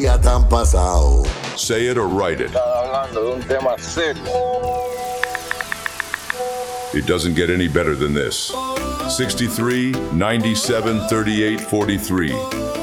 Ya tan pasado. Say it or write it. Estaba hablando de un tema serio. It doesn't get any better than this. 63, 97, 38, 43.